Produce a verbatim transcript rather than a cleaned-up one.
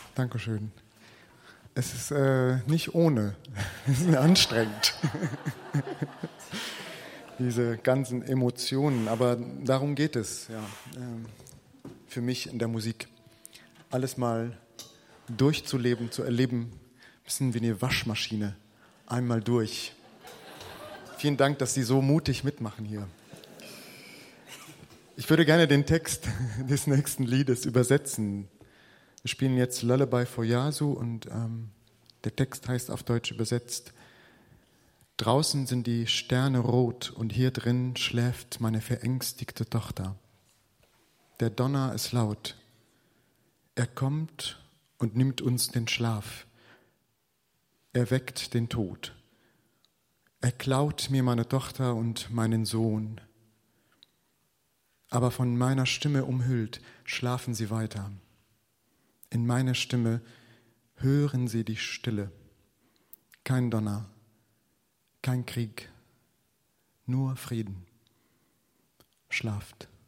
Dankeschön. Es ist äh, nicht ohne, es ist anstrengend. Diese ganzen Emotionen, aber darum geht es, ja, äh, für mich in der Musik. Alles mal durchzuleben, zu erleben, ein bisschen wie eine Waschmaschine, einmal durch. Vielen Dank, dass Sie so mutig mitmachen hier. Ich würde gerne den Text des nächsten Liedes übersetzen. Wir spielen jetzt Lullaby for Yasu und ähm, der Text heißt auf Deutsch übersetzt: Draußen sind die Sterne rot und hier drin schläft meine verängstigte Tochter. Der Donner ist laut. Er kommt und nimmt uns den Schlaf. Er weckt den Tod. Er klaut mir meine Tochter und meinen Sohn. Aber von meiner Stimme umhüllt schlafen sie weiter. In meiner Stimme hören sie die Stille. Kein Donner, kein Krieg, nur Frieden. Schlaft.